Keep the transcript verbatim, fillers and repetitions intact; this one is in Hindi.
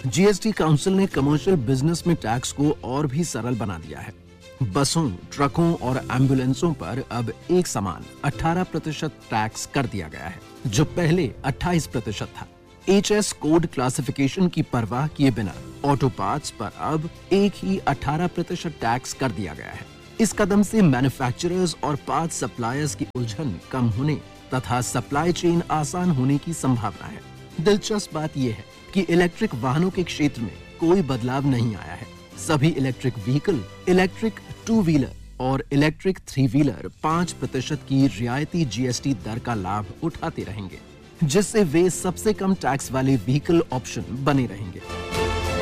जीएसटी काउंसिल ने कमर्शियल बिजनेस में टैक्स को और भी सरल बना दिया है। बसों, ट्रकों और एम्बुलेंसों पर अब एक समान अठारह प्रतिशत टैक्स कर दिया गया है, जो पहले अट्ठाईस प्रतिशत था। एचएस कोड क्लासिफिकेशन की परवाह किए बिना ऑटो पार्ट्स पर अब एक ही अठारह प्रतिशत टैक्स कर दिया गया है। इस कदम से मैन्युफैक्चरर्स और पार्ट्स सप्लायर्स की उलझन कम होने तथा सप्लाई चेन आसान होने की संभावना है। दिलचस्प बात यह है कि इलेक्ट्रिक वाहनों के क्षेत्र में कोई बदलाव नहीं आया है। सभी electric vehicle, electric two wheeler और इलेक्ट्रिक थ्री व्हीलर पाँच प्रतिशत की रियायती जीएसटी दर का लाभ उठाते रहेंगे, जिससे वे सबसे कम टैक्स वाले व्हीकल ऑप्शन बने रहेंगे।